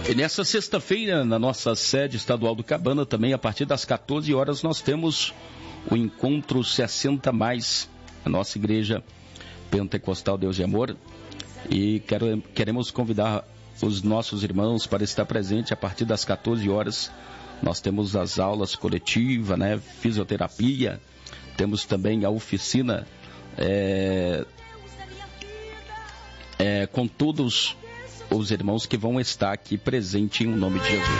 E nessa sexta-feira, na nossa sede estadual do Cabana, também a partir das 14 horas, nós temos o Encontro 60 Mais, a nossa igreja pentecostal Deus e Amor. E queremos convidar os nossos irmãos para estar presente a partir das 14 horas. Nós temos as aulas coletivas, né, fisioterapia, temos também a oficina com todos os irmãos que vão estar aqui presentes em nome de Jesus.